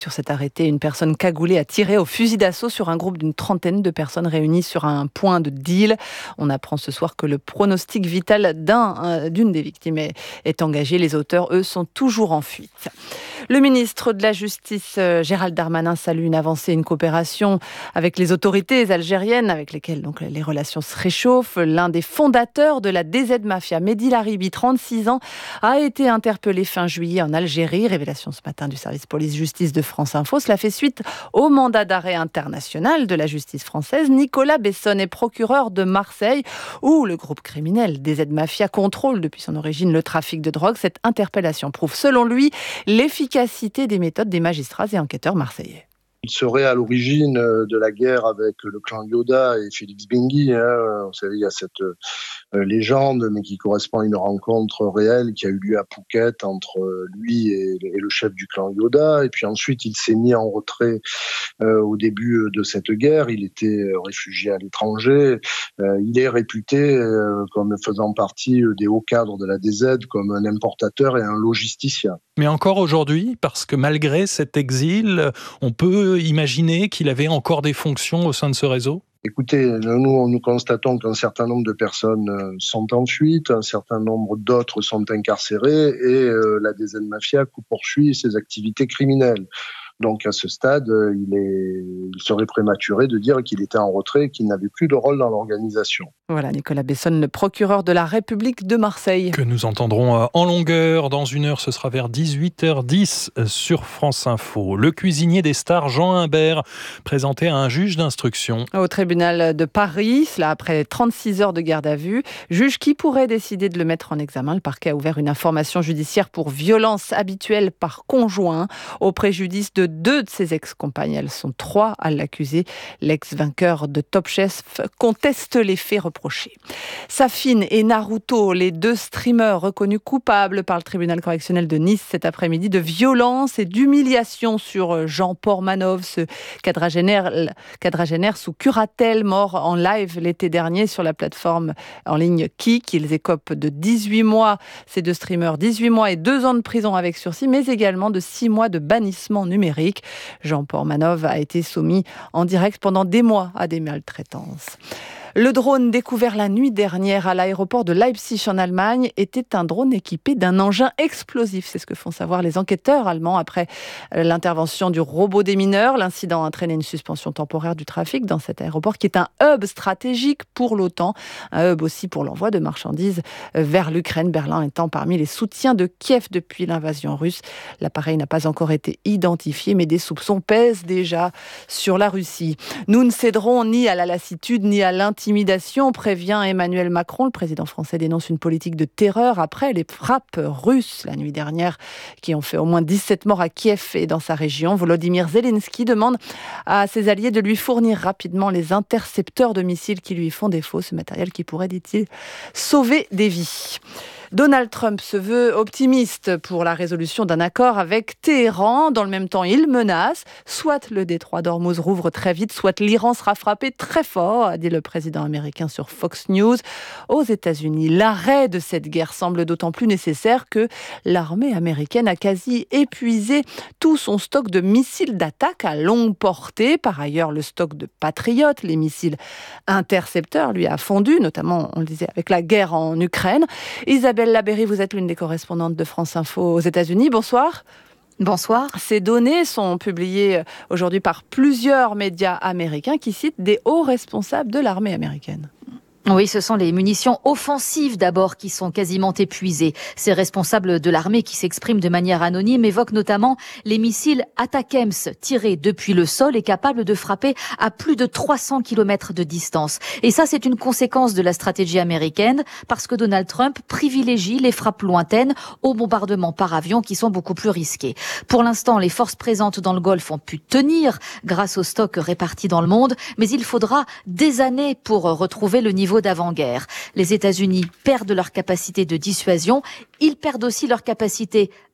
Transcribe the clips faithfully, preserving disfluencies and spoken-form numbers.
Sur cet arrêté, une personne cagoulée a tiré au fusil d'assaut sur un groupe d'une trentaine de personnes réunies sur un point de deal. On apprend ce soir que le pronostic vital d'un, d'une des victimes est, est engagé. Les auteurs, eux, sont toujours en fuite. Le ministre de la Justice, Gérald Darmanin, salue une avancée, une coopération avec les autorités algériennes, avec lesquelles donc, les relations se réchauffent. L'un des fondateurs de la D Z Mafia, Mehdi Laribi, trente-six ans, a été interpellé fin juillet en Algérie. Révélation ce matin du service police-justice de France Info. Cela fait suite au mandat d'arrêt international de la justice française. Nicolas Besson est procureur de Marseille, où le groupe criminel D Z Mafia contrôle depuis son origine le trafic de drogue. Cette interpellation prouve, selon lui, l'efficacité des méthodes des magistrats et enquêteurs marseillais. Il serait à l'origine de la guerre avec le clan Yoda et Félix Benguy. Hein. Vous savez, il y a cette euh, légende, mais qui correspond à une rencontre réelle qui a eu lieu à Phuket entre lui et, et le chef du clan Yoda. Et puis ensuite, il s'est mis en retrait euh, au début de cette guerre. Il était réfugié à l'étranger. Euh, il est réputé euh, comme faisant partie des hauts cadres de la D Z, comme un importateur et un logisticien. Mais encore aujourd'hui, parce que malgré cet exil, on peut imaginer qu'il avait encore des fonctions au sein de ce réseau ? Écoutez, nous, nous constatons qu'un certain nombre de personnes sont en fuite, un certain nombre d'autres sont incarcérées et euh, la D Z Mafia poursuit ses activités criminelles. Donc à ce stade, il, est, il serait prématuré de dire qu'il était en retrait et qu'il n'avait plus de rôle dans l'organisation. Voilà, Nicolas Besson, le procureur de la République de Marseille. Que nous entendrons en longueur. Dans une heure, ce sera vers dix-huit heures dix sur France Info. Le cuisinier des stars, Jean Imbert, présenté à un juge d'instruction. Au tribunal de Paris, cela après trente-six heures de garde à vue. Juge qui pourrait décider de le mettre en examen. Le parquet a ouvert une information judiciaire pour violence habituelle par conjoint au préjudice de deux de ses ex-compagnes. Elles sont trois à l'accuser. L'ex-vainqueur de Top Chef conteste les faits reprochés. Safine et Naruto, les deux streamers reconnus coupables par le tribunal correctionnel de Nice cet après-midi de violence et d'humiliation sur Jean Portmanov, ce quadragénaire, quadragénaire sous curatelle, mort en live l'été dernier sur la plateforme en ligne Kik. Ils écopent de dix-huit mois, ces deux streamers, dix-huit mois et deux ans de prison avec sursis, mais également de six mois de bannissement numérique. Jean Portmanov a été soumis en direct pendant des mois à des maltraitances. Le drone découvert la nuit dernière à l'aéroport de Leipzig en Allemagne était un drone équipé d'un engin explosif. C'est ce que font savoir les enquêteurs allemands après l'intervention du robot démineur. L'incident a entraîné une suspension temporaire du trafic dans cet aéroport qui est un hub stratégique pour l'OTAN. Un hub aussi pour l'envoi de marchandises vers l'Ukraine, Berlin étant parmi les soutiens de Kiev depuis l'invasion russe. L'appareil n'a pas encore été identifié, mais des soupçons pèsent déjà sur la Russie. Nous ne céderons ni à la lassitude ni à l'intimidation. Intimidation, prévient Emmanuel Macron. Le président français dénonce une politique de terreur après les frappes russes la nuit dernière qui ont fait au moins dix-sept morts à Kiev et dans sa région. Volodymyr Zelensky demande à ses alliés de lui fournir rapidement les intercepteurs de missiles qui lui font défaut, ce matériel qui pourrait, dit-il, sauver des vies. Donald Trump se veut optimiste pour la résolution d'un accord avec Téhéran. Dans le même temps, il menace. Soit le détroit d'Ormuz rouvre très vite, soit l'Iran sera frappé très fort, a dit le président américain sur Fox News. Aux États-Unis, l'arrêt de cette guerre semble d'autant plus nécessaire que l'armée américaine a quasi épuisé tout son stock de missiles d'attaque à longue portée. Par ailleurs, le stock de Patriot, les missiles intercepteurs, lui a fondu, notamment, on le disait, avec la guerre en Ukraine. Isabelle Labéry, vous êtes l'une des correspondantes de France Info aux États-Unis. Bonsoir. Bonsoir. Ces données sont publiées aujourd'hui par plusieurs médias américains qui citent des hauts responsables de l'armée américaine. Oui, ce sont les munitions offensives d'abord qui sont quasiment épuisées. Ces responsables de l'armée qui s'expriment de manière anonyme évoquent notamment les missiles ATACMS tirés depuis le sol et capables de frapper à plus de trois cents kilomètres de distance. Et ça, c'est une conséquence de la stratégie américaine parce que Donald Trump privilégie les frappes lointaines aux bombardements par avion qui sont beaucoup plus risqués. Pour l'instant, les forces présentes dans le Golfe ont pu tenir grâce aux stocks répartis dans le monde, mais il faudra des années pour retrouver le niveau d'avant-guerre. Les États-Unis perdent leur capacité de dissuasion, ils perdent aussi leur capacité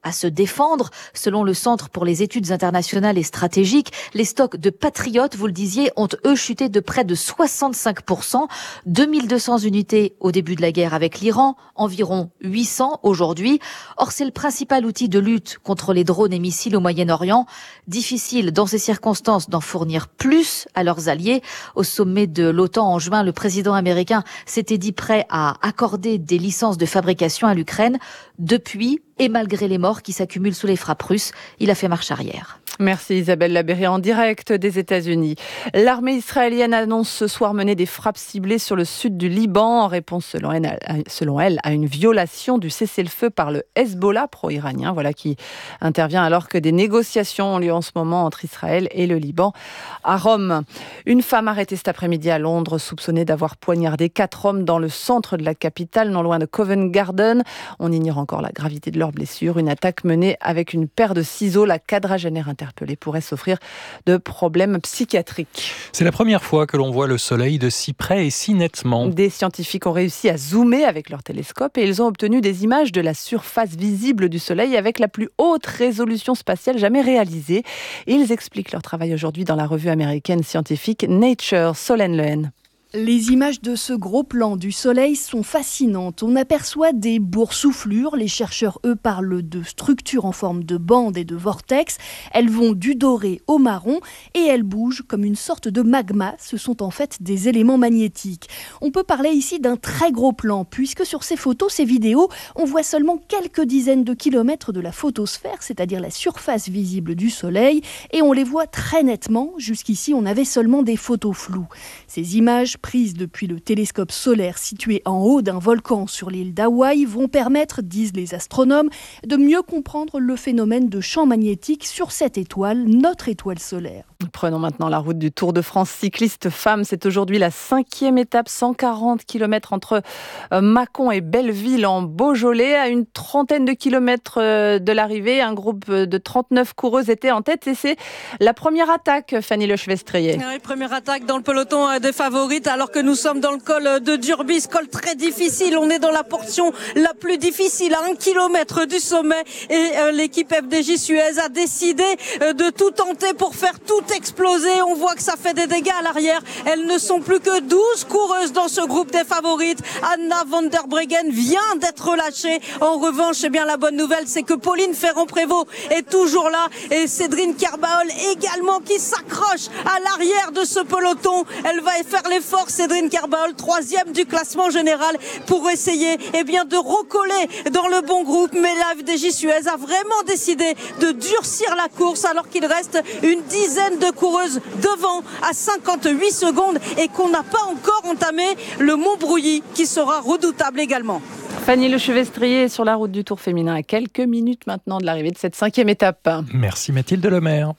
à se défendre. Selon le Centre pour les études internationales et stratégiques, les stocks de Patriot, vous le disiez, ont eux chuté de près de soixante-cinq pour cent. deux mille deux cents unités au début de la guerre avec l'Iran, environ huit cents aujourd'hui. Or, c'est le principal outil de lutte contre les drones et missiles au Moyen-Orient. Difficile dans ces circonstances d'en fournir plus à leurs alliés. Au sommet de l'OTAN en juin, le président américain s'était dit prêt à accorder des licences de fabrication à l'Ukraine. Depuis, et malgré les morts qui s'accumulent sous les frappes russes, il a fait marche arrière. Merci Isabelle Labéry en direct des États-Unis. L'armée israélienne annonce ce soir mener des frappes ciblées sur le sud du Liban en réponse, selon elle, selon elle à une violation du cessez-le-feu par le Hezbollah pro-iranien, voilà qui intervient alors que des négociations ont lieu en ce moment entre Israël et le Liban à Rome. Une femme arrêtée cet après-midi à Londres, soupçonnée d'avoir poignardé quatre hommes dans le centre de la capitale, non loin de Covent Garden. On ignore encore la gravité de leurs blessures. Une attaque menée avec une paire de ciseaux. La quadragénaire interpellée pourrait souffrir de problèmes psychiatriques. C'est la première fois que l'on voit le soleil de si près et si nettement. Des scientifiques ont réussi à zoomer avec leur télescope et ils ont obtenu des images de la surface visible du soleil avec la plus haute résolution spatiale jamais réalisée. Ils expliquent leur travail aujourd'hui dans la revue américaine scientifique Nature. Solène Lehen. Les images de ce gros plan du soleil sont fascinantes. On aperçoit des boursouflures. Les chercheurs, eux, parlent de structures en forme de bande et de vortex. Elles vont du doré au marron et elles bougent comme une sorte de magma. Ce sont en fait des éléments magnétiques. On peut parler ici d'un très gros plan puisque sur ces photos, ces vidéos, on voit seulement quelques dizaines de kilomètres de la photosphère, c'est-à-dire la surface visible du soleil, et on les voit très nettement. Jusqu'ici, on avait seulement des photos floues. Ces images prises depuis le télescope solaire situé en haut d'un volcan sur l'île d'Hawaï vont permettre, disent les astronomes, de mieux comprendre le phénomène de champ magnétique sur cette étoile, notre étoile solaire. Prenons maintenant la route du Tour de France cycliste femmes. C'est aujourd'hui la cinquième étape, cent quarante kilomètres entre Mâcon et Belleville en Beaujolais. À une trentaine de kilomètres de l'arrivée, un groupe de trente-neuf coureuses était en tête et c'est la première attaque, Fanny Lechevestrier. Oui, première attaque dans le peloton des favorites alors que nous sommes dans le col de Durbis, col très difficile. On est dans la portion la plus difficile à un kilomètre du sommet et l'équipe F D J Suez a décidé de tout tenter pour faire tout exploser. On voit que ça fait des dégâts à l'arrière. Elles ne sont plus que douze coureuses dans ce groupe des favorites. Anna van der Breggen vient d'être relâchée. En revanche, eh bien, la bonne nouvelle, c'est que Pauline Ferrand-Prévot est toujours là et Cédrine Kerbaol également qui s'accroche à l'arrière de ce peloton. Elle va faire l'effort, Cédrine Kerbaol, troisième du classement général pour essayer eh bien, de recoller dans le bon groupe. Mais la F D J Suez a vraiment décidé de durcir la course alors qu'il reste une dizaine de coureuses devant à cinquante-huit secondes et qu'on n'a pas encore entamé le Montbrouilly qui sera redoutable également. Fanny Lechevestrier sur la route du Tour féminin à quelques minutes maintenant de l'arrivée de cette cinquième étape. Merci Mathilde Lemaire.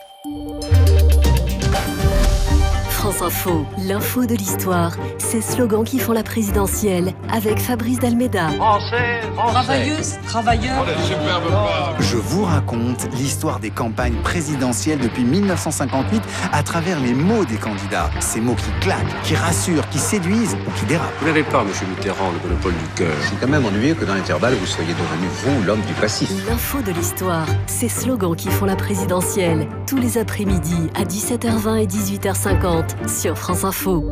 France Info, l'info de l'histoire, ces slogans qui font la présidentielle avec Fabrice Dalméda. Français, français. Travailleuse, travailleur. Je vous raconte l'histoire des campagnes présidentielles depuis mille neuf cent cinquante-huit à travers les mots des candidats. Ces mots qui claquent, qui rassurent, qui séduisent ou qui dérapent. Vous n'avez pas, monsieur Mitterrand, le monopole du cœur. C'est quand même ennuyeux que dans l'intervalle, vous soyez devenu, vous, l'homme du passif. L'info de l'histoire, ces slogans qui font la présidentielle, tous les après-midi à dix-sept heures vingt et dix-huit heures cinquante. Sur France Info.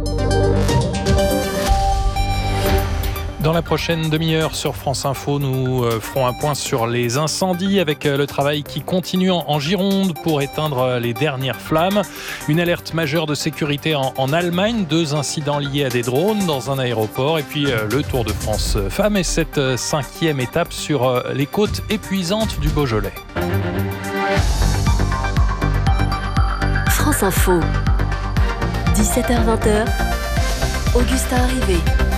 Dans la prochaine demi-heure sur France Info, nous ferons un point sur les incendies avec le travail qui continue en Gironde pour éteindre les dernières flammes. Une alerte majeure de sécurité en, en Allemagne, deux incidents liés à des drones dans un aéroport et puis le Tour de France Femmes et cette cinquième étape sur les côtes épuisantes du Beaujolais. France Info. dix-sept heures vingt, Augustin Arrivé.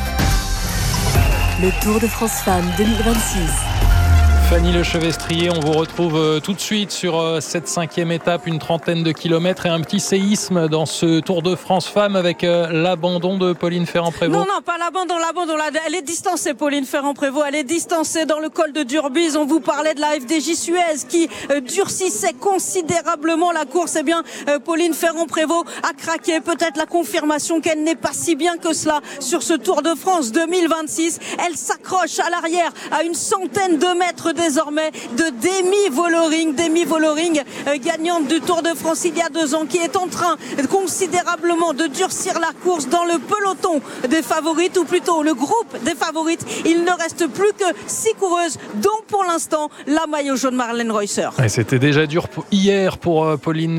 Le Tour de France Femmes deux mille vingt-six. Fanny Lechevestrier, on vous retrouve tout de suite sur cette cinquième étape, une trentaine de kilomètres et un petit séisme dans ce Tour de France Femmes avec l'abandon de Pauline Ferrand-Prévot. Non, non, pas l'abandon, l'abandon. Elle est distancée, Pauline Ferrand-Prévôt. Elle est distancée dans le col de Durbis. On vous parlait de la F D J Suez qui durcissait considérablement la course. Eh bien, Pauline Ferrand-Prévôt a craqué. Peut-être la confirmation qu'elle n'est pas si bien que cela sur ce Tour de France deux mille vingt-six. Elle s'accroche à l'arrière à une centaine de mètres désormais de Demi Vollering. Demi Vollering, euh, gagnante du Tour de France il y a deux ans, qui est en train considérablement de durcir la course dans le peloton des favorites, ou plutôt le groupe des favorites. Il ne reste plus que six coureuses, dont pour l'instant la maillot jaune Marlène Reusser. Et c'était déjà dur hier pour Pauline